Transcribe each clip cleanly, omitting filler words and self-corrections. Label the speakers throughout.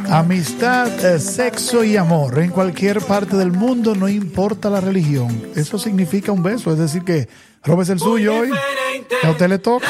Speaker 1: Amistad, sexo y amor en cualquier parte del mundo, no importa la religión. Eso significa un beso, es decir que robes el suyo hoy, a usted le toca.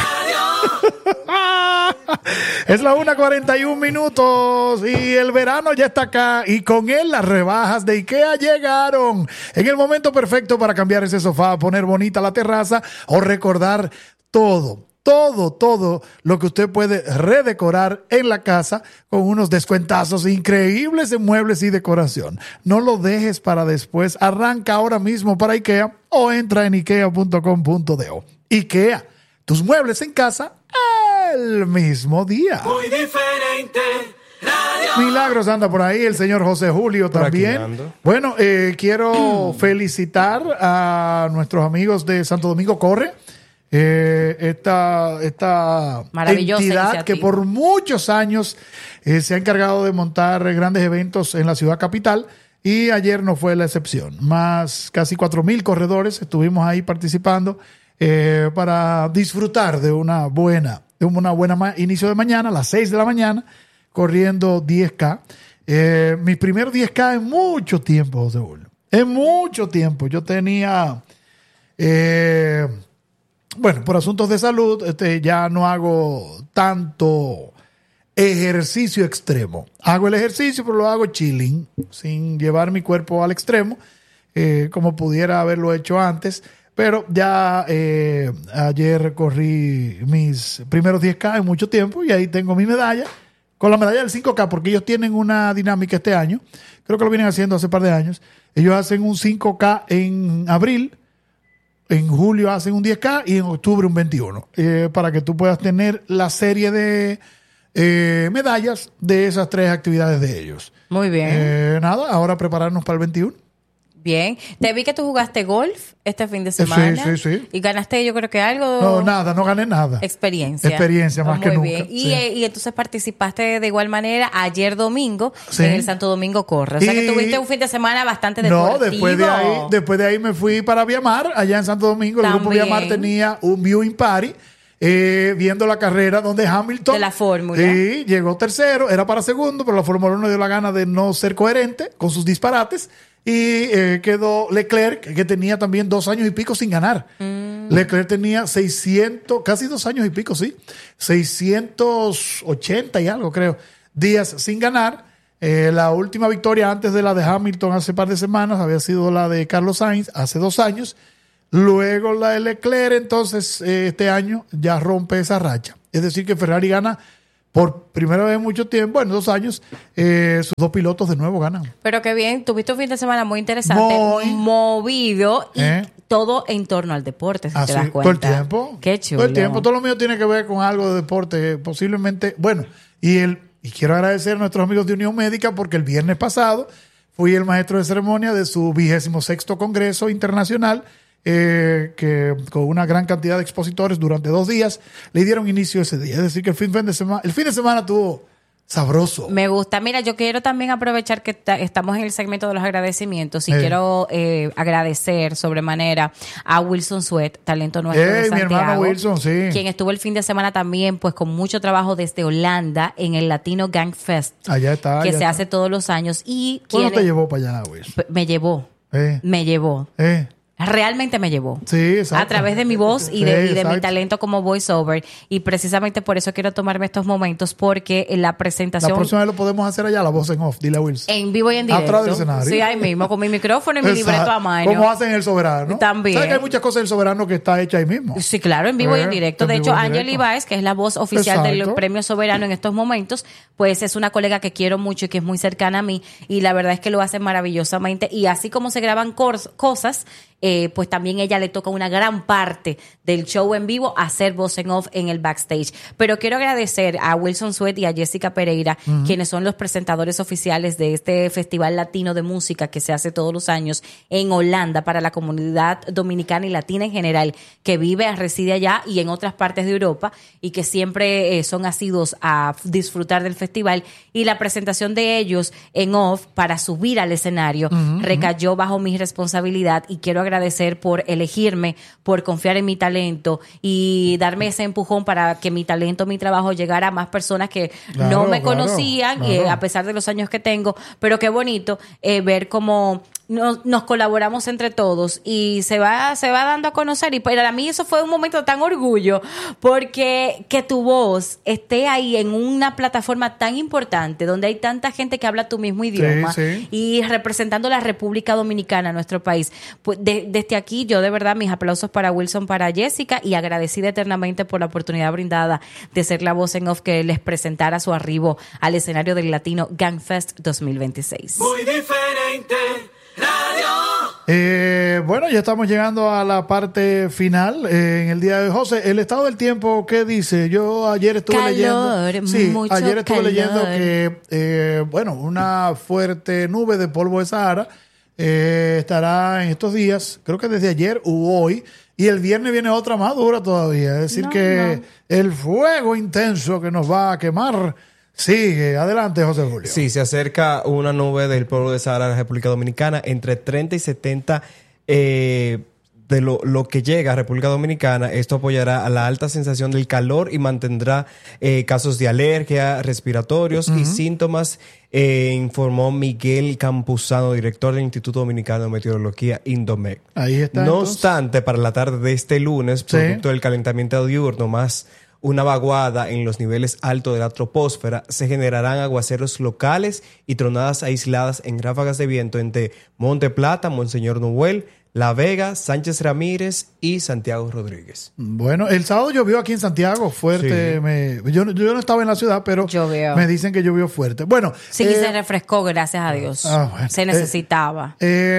Speaker 1: Es la 1:41 y el verano ya está acá y con él las rebajas de IKEA llegaron en el momento perfecto para cambiar ese sofá, poner bonita la terraza o recordar todo lo que usted puede redecorar en la casa con unos descuentazos increíbles en muebles y decoración. No lo dejes para después. Arranca ahora mismo para IKEA o entra en ikea.com.do. IKEA, tus muebles en casa el mismo día.
Speaker 2: Muy diferente. Radio.
Speaker 1: Milagros anda por ahí, el señor José Julio
Speaker 3: Por
Speaker 1: también. Bueno, quiero felicitar a nuestros amigos de Santo Domingo Corre. Esta
Speaker 4: maravillosa
Speaker 1: entidad
Speaker 4: iniciativa
Speaker 1: que por muchos años se ha encargado de montar grandes eventos en la ciudad capital y ayer no fue la excepción. Más casi 4,000 corredores estuvimos ahí participando para disfrutar de una buena inicio de mañana, a las 6 de la mañana, corriendo 10K. Mi primer 10K en mucho tiempo, José Julio. En mucho tiempo. Yo tenía... Bueno, por asuntos de salud, ya no hago tanto ejercicio extremo. Hago el ejercicio, pero lo hago chilling, sin llevar mi cuerpo al extremo, como pudiera haberlo hecho antes. Pero ya ayer corrí mis primeros 10K en mucho tiempo y ahí tengo mi medalla, con la medalla del 5K, porque ellos tienen una dinámica este año. Creo que lo vienen haciendo hace un par de años. Ellos hacen un 5K en abril. En julio hacen un 10K y en octubre un 21. Para que tú puedas tener la serie de medallas de esas 3 actividades de ellos.
Speaker 4: Muy bien.
Speaker 1: Nada, ahora prepararnos para el 21.
Speaker 4: Bien. Te vi que tú jugaste golf este fin de semana.
Speaker 1: Sí.
Speaker 4: Y ganaste, yo creo que algo.
Speaker 1: No, nada, no gané nada.
Speaker 4: Experiencia.
Speaker 1: Más que nunca.
Speaker 4: Muy bien. Y entonces participaste de igual manera ayer domingo en el Santo Domingo Corre. O sea que tuviste un fin de semana bastante deportivo.
Speaker 1: No, después de ahí me fui para Viamar, allá en Santo Domingo. El grupo Viamar tenía un viewing party. Viendo la carrera donde Hamilton
Speaker 4: de la Fórmula
Speaker 1: llegó tercero, era para segundo, pero la Fórmula 1 dio la gana de no ser coherente con sus disparates y quedó Leclerc, que tenía también 2 años y pico sin ganar. Leclerc tenía 600, casi 2 años y pico, 680 y algo creo, días sin ganar. La última victoria antes de la de Hamilton hace par de semanas había sido la de Carlos Sainz hace 2 años. Luego la de Leclerc, entonces este año ya rompe esa racha. Es decir, que Ferrari gana por primera vez en mucho tiempo, en 2 años, sus 2 pilotos de nuevo ganan.
Speaker 4: Pero qué bien, tuviste un fin de semana muy interesante, movido y todo en torno al deporte, si te das cuenta.
Speaker 1: Todo el tiempo.
Speaker 4: Qué chulo.
Speaker 1: Todo el tiempo, todo lo mío tiene que ver con algo de deporte, posiblemente. Bueno, y quiero agradecer a nuestros amigos de Unión Médica porque el viernes pasado fui el maestro de ceremonia de su 26º Congreso Internacional, que con una gran cantidad de expositores durante 2 días le dieron inicio ese día. Es decir, que el fin de semana estuvo sabroso.
Speaker 4: Me gusta. Mira, yo quiero también aprovechar que estamos en el segmento de los agradecimientos y quiero agradecer sobremanera a Wilson Sweat, talento nuestro de Santiago,
Speaker 1: mi hermano Wilson, sí,
Speaker 4: quien estuvo el fin de semana también pues con mucho trabajo desde Holanda en el Latino Gang Fest,
Speaker 1: allá está,
Speaker 4: que se hace todos los años. Y
Speaker 1: ¿cuándo te llevó para allá, Wilson?
Speaker 4: Me llevó. Realmente me llevó.
Speaker 1: Sí, exacto.
Speaker 4: A través de mi voz y de mi talento como voiceover. Y precisamente por eso quiero tomarme estos momentos, porque en la presentación...
Speaker 1: La próxima vez lo podemos hacer allá, la voz en off, dile a Wilson.
Speaker 4: En vivo y en directo.
Speaker 1: Atrás del escenario.
Speaker 4: Sí, ahí mismo, con mi micrófono y mi libreto a mano.
Speaker 1: Como hacen El Soberano.
Speaker 4: También.
Speaker 1: ¿Sabes que hay muchas cosas del Soberano que está hecha ahí mismo?
Speaker 4: Sí, claro, en vivo y en directo. De hecho, Ángel Ibáez, que es la voz oficial del Premio Soberano en estos momentos, pues es una colega que quiero mucho y que es muy cercana a mí. Y la verdad es que lo hace maravillosamente. Y así como se graban cosas... pues también ella le toca una gran parte del show en vivo hacer voz en off en el backstage. Pero quiero agradecer a Wilson Sweat y a Jessica Pereira, quienes son los presentadores oficiales de este Festival Latino de Música que se hace todos los años en Holanda para la comunidad dominicana y latina en general, que reside allá y en otras partes de Europa, y que siempre son asiduos a disfrutar del festival. Y la presentación de ellos en off para subir al escenario recayó bajo mi responsabilidad, y quiero agradecer agradecer por elegirme, por confiar en mi talento y darme ese empujón para que mi talento, mi trabajo llegara a más personas que no me conocían,
Speaker 1: claro.
Speaker 4: a pesar de los años que tengo. Pero qué bonito ver cómo nos colaboramos entre todos y se va dando a conocer. Y para mí eso fue un momento de tan orgullo, porque que tu voz esté ahí en una plataforma tan importante donde hay tanta gente que habla tu mismo idioma,
Speaker 1: sí.
Speaker 4: y representando la República Dominicana, nuestro país. Pues desde aquí yo de verdad mis aplausos para Wilson, para Jessica, y agradecida eternamente por la oportunidad brindada de ser la voz en off que les presentara su arribo al escenario del Latino Gangfest 2026.
Speaker 2: Muy diferente radio.
Speaker 1: Bueno, ya estamos llegando a la parte final en el día de hoy. José, el estado del tiempo, ¿qué dice? Yo ayer estuve leyendo. Sí,
Speaker 4: mucho
Speaker 1: ayer estuve
Speaker 4: calor.
Speaker 1: leyendo que, una fuerte nube de polvo de Sahara estará en estos días, creo que desde ayer u hoy, y el viernes viene otra más dura todavía. Es decir, el fuego intenso que nos va a quemar sigue. Adelante, José Julio.
Speaker 3: Sí, se acerca una nube del polvo de Sahara a la República Dominicana entre 30 y 70 de lo que llega a República Dominicana. Esto apoyará a la alta sensación del calor y mantendrá casos de alergia, respiratorios y síntomas, informó Miguel Campuzano, director del Instituto Dominicano de Meteorología, Indomec.
Speaker 1: Ahí está.
Speaker 3: No
Speaker 1: entonces.
Speaker 3: obstante, para la tarde de este lunes,
Speaker 1: Sí.
Speaker 3: producto del calentamiento diurno más una vaguada en los niveles altos de la troposfera, se generarán aguaceros locales y tronadas aisladas en ráfagas de viento entre Monte Plata, Monseñor Noel, La Vega, Sánchez Ramírez y Santiago Rodríguez.
Speaker 1: Bueno, el sábado llovió aquí en Santiago fuerte.
Speaker 3: Sí.
Speaker 1: Yo no estaba en la ciudad, pero
Speaker 4: Llovió.
Speaker 1: me dicen que llovió fuerte. Bueno,
Speaker 4: Sí, se refrescó, gracias a Dios.
Speaker 1: bueno.
Speaker 4: Se necesitaba.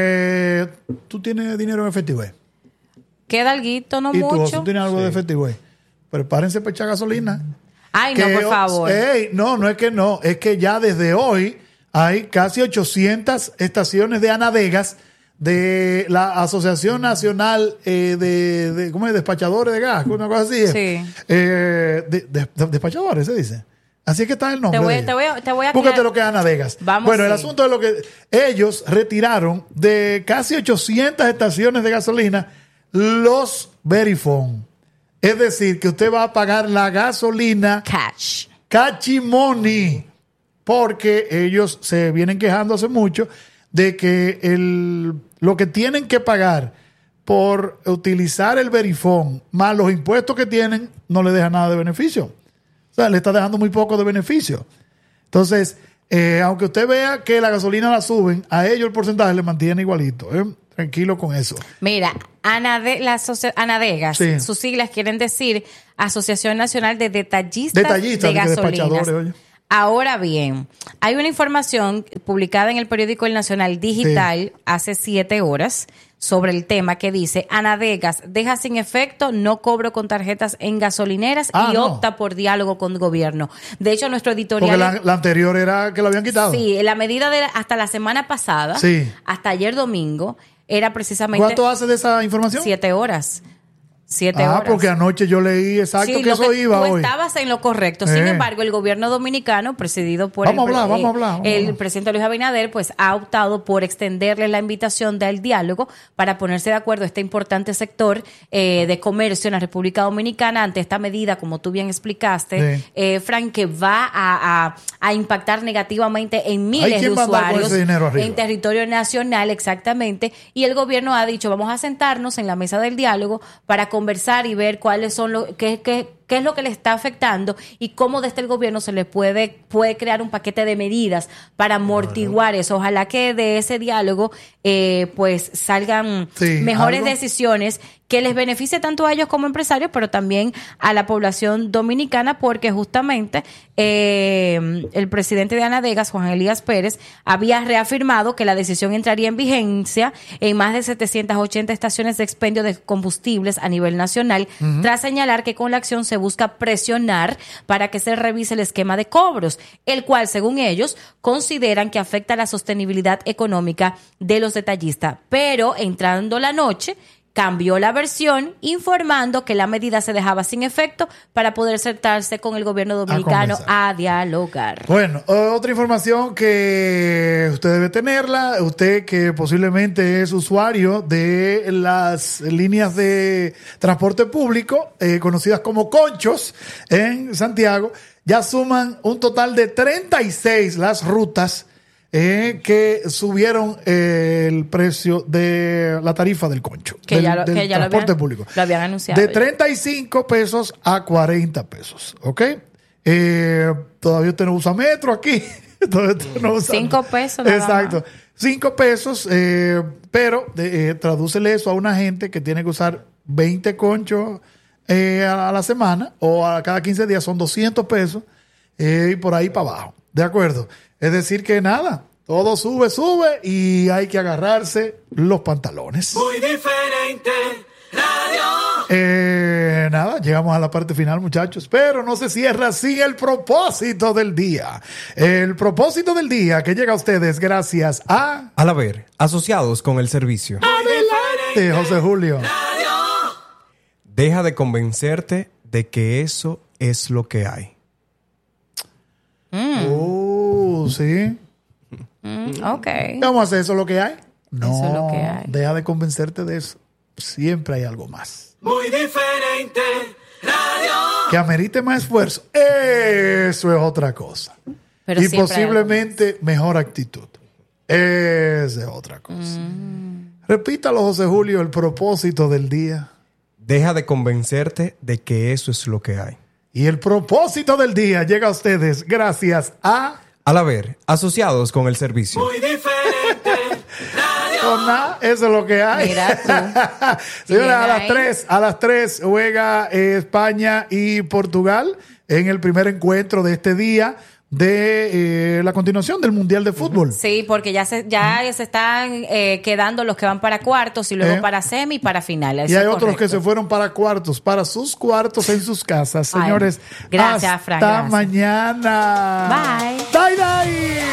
Speaker 1: tú tienes dinero en efectivo.
Speaker 4: Queda alguito, no
Speaker 1: ¿Y tú,
Speaker 4: mucho.
Speaker 1: José, tienes algo de efectivo? Prepárense para echar gasolina.
Speaker 4: Ay, no, por favor.
Speaker 1: No es que no. Es que ya desde hoy hay casi 800 estaciones de Anadegas de la Asociación Nacional ¿cómo es? Despachadores de gas, una cosa así.
Speaker 4: Sí.
Speaker 1: Despachadores, se dice. Así es que está el nombre.
Speaker 4: Te voy a
Speaker 1: Búscate
Speaker 4: crear-
Speaker 1: lo que es Anadegas.
Speaker 4: Vamos,
Speaker 1: Bueno, el
Speaker 4: sí.
Speaker 1: asunto es lo que ellos retiraron de casi 800 estaciones de gasolina los Verifone. Es decir, que usted va a pagar la gasolina
Speaker 4: Cash.
Speaker 1: cachimoni, porque ellos se vienen quejando hace mucho de que lo que tienen que pagar por utilizar el Verifone más los impuestos que tienen no le deja nada de beneficio. O sea, le está dejando muy poco de beneficio. Entonces, aunque usted vea que la gasolina la suben, a ellos el porcentaje le mantiene igualito. Tranquilo con eso.
Speaker 4: Mira, Anadegas,
Speaker 1: Sí.
Speaker 4: sus siglas quieren decir Asociación Nacional de Detallistas,
Speaker 1: Detallistas,
Speaker 4: de
Speaker 1: de
Speaker 4: Gasolinas.
Speaker 1: despachadores, oye.
Speaker 4: Ahora bien, hay una información publicada en el periódico El Nacional Digital hace 7 horas sobre el tema que dice: Anadegas deja sin efecto no cobro con tarjetas en gasolineras y
Speaker 1: no.
Speaker 4: opta por diálogo con el gobierno. De hecho, nuestro editorial...
Speaker 1: Porque la anterior era que lo habían quitado.
Speaker 4: Sí, la medida hasta la semana pasada,
Speaker 1: Sí.
Speaker 4: hasta ayer domingo, era precisamente
Speaker 1: ¿Cuánto hace de esa información?
Speaker 4: 7 horas. 7 horas.
Speaker 1: Porque anoche yo leí exacto
Speaker 4: Sí,
Speaker 1: que
Speaker 4: lo
Speaker 1: eso iba
Speaker 4: tú
Speaker 1: hoy.
Speaker 4: estabas en lo correcto. Sin embargo, el gobierno dominicano, presidido por
Speaker 1: Vamos a hablar.
Speaker 4: el presidente Luis Abinader, pues ha optado por extenderle la invitación del diálogo para ponerse de acuerdo a este importante sector de comercio en la República Dominicana ante esta medida, como tú bien explicaste, Frank, que va a impactar negativamente en miles de
Speaker 1: ¿quién va a andar con
Speaker 4: usuarios
Speaker 1: ese dinero arriba?
Speaker 4: en territorio nacional, exactamente. Y el gobierno ha dicho, vamos a sentarnos en la mesa del diálogo para conversar y ver cuáles son qué es lo que le está afectando y cómo desde el gobierno se le puede crear un paquete de medidas para amortiguar eso. Ojalá que de ese diálogo pues salgan mejores decisiones que les beneficie tanto a ellos como empresarios, pero también a la población dominicana, porque justamente el presidente de Anadegas, Juan Elías Pérez, había reafirmado que la decisión entraría en vigencia en más de 780 estaciones de expendio de combustibles a nivel nacional, tras señalar que con la acción se busca presionar para que se revise el esquema de cobros, el cual, según ellos, consideran que afecta la sostenibilidad económica de los detallistas. Pero entrando la noche, cambió la versión informando que la medida se dejaba sin efecto para poder sentarse con el gobierno dominicano a dialogar.
Speaker 1: Bueno, otra información que usted debe tenerla, usted que posiblemente es usuario de las líneas de transporte público, conocidas como conchos en Santiago, ya suman un total de 36 las rutas que subieron el precio de la tarifa del concho, del transporte público.
Speaker 4: Lo habían anunciado.
Speaker 1: De 35 pesos a 40 pesos, ¿ok? Todavía usted no usa metro aquí. Todavía usted no usa
Speaker 4: 5 pesos.
Speaker 1: Exacto. 5 pesos, pero tradúcele eso a una gente que tiene que usar 20 conchos a la semana o a cada 15 días, son 200 pesos y por ahí para abajo. ¿De acuerdo? Es decir que nada, todo sube y hay que agarrarse los pantalones.
Speaker 2: Muy diferente, radio.
Speaker 1: Nada, llegamos a la parte final, muchachos, pero no se cierra sin el propósito del día. El propósito del día que llega a ustedes gracias a...
Speaker 3: Al haber, asociados con el servicio.
Speaker 1: Adelante, José Julio.
Speaker 2: Radio.
Speaker 3: Deja de convencerte de que eso es lo que hay.
Speaker 1: Sí.
Speaker 4: Ok.
Speaker 1: ¿Vamos a hacer eso lo que hay? No,
Speaker 4: Eso es lo que hay.
Speaker 1: Deja de convencerte de eso. Siempre hay algo más.
Speaker 2: Muy diferente, radio.
Speaker 1: Que amerite más esfuerzo. Eso es otra cosa.
Speaker 4: Pero
Speaker 1: y
Speaker 4: siempre hay algo
Speaker 1: posiblemente mejor actitud. Esa es otra cosa. Repítalo, José Julio, el propósito del día.
Speaker 3: Deja de convencerte de que eso es lo que hay.
Speaker 1: Y el propósito del día llega a ustedes gracias a...
Speaker 3: Al haber, asociados con el servicio.
Speaker 2: Muy diferente, radio.
Speaker 1: Nada, eso es lo que hay.
Speaker 4: Mira tú.
Speaker 1: Señores, a las 3 juega España y Portugal en el primer encuentro de este día de la continuación del Mundial de Fútbol.
Speaker 4: Sí, porque ya se están quedando los que van para cuartos y luego para semi y para finales.
Speaker 1: Y hay otros que se fueron para cuartos, para sus cuartos en sus casas. Señores,
Speaker 4: gracias, Fran.
Speaker 1: Hasta mañana.
Speaker 4: Bye.
Speaker 1: Bye, bye.